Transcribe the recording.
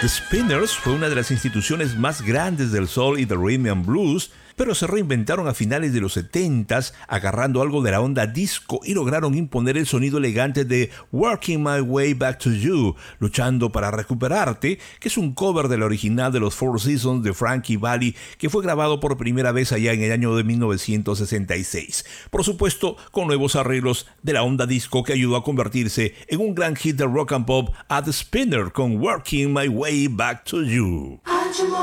The Spinners fue una de las instituciones más grandes del soul y del rhythm and blues, pero se reinventaron a finales de los 70s, agarrando algo de la onda disco y lograron imponer el sonido elegante de Working My Way Back to You, Luchando para Recuperarte, que es un cover del original de los Four Seasons de Frankie Valli, que fue grabado por primera vez allá en el año de 1966. Por supuesto, con nuevos arreglos de la onda disco que ayudó a convertirse en un gran hit de rock and pop a The Spinner con Working My Way Back to You.